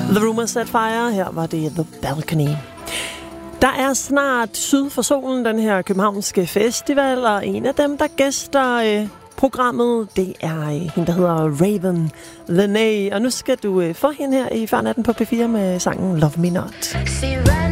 The Rumor Set Fire, her var det The Balcony. Der er snart Syd for Solen, den her københavnske festival, og en af dem, der gæster programmet, det er hende, der hedder Raven Lenae. Og nu skal du få hende her i Farnatten på P4 med sangen Love Me Not.